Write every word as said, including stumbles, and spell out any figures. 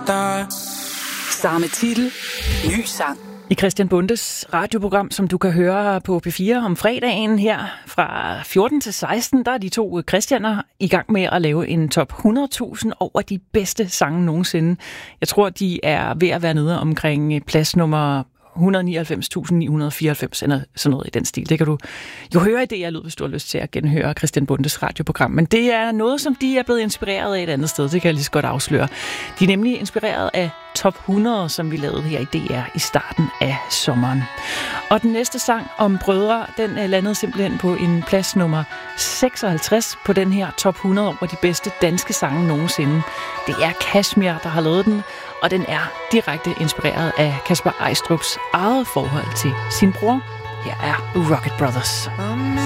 Samme titel, ny sang. I Christian Bondes radioprogram, som du kan høre på P fire om fredagen her fra fjorten til seksten, der er de to Christianer i gang med at lave en top hundrede tusind over de bedste sange nogensinde. Jeg tror, de er ved at være nede omkring plads nummer et hundrede og nioghalvfems tusind ni hundrede og fireoghalvfems, eller sådan noget i den stil. Det kan du jo høre i det, jeg lød, hvis du har lyst til at genhøre Christian Bondes radioprogram. Men det er noget, som de er blevet inspireret af et andet sted. Det kan jeg lige så godt afsløre. De er nemlig inspireret af top hundrede, som vi lavede her i D R i starten af sommeren. Og den næste sang om brødre, den landede simpelthen på en plads nummer seksoghalvtreds på den her top hundrede over de bedste danske sange nogensinde. Det er Kashmir, der har lavet den, og den er direkte inspireret af Kasper Eistrups eget forhold til sin bror. Her er Rocket Brothers.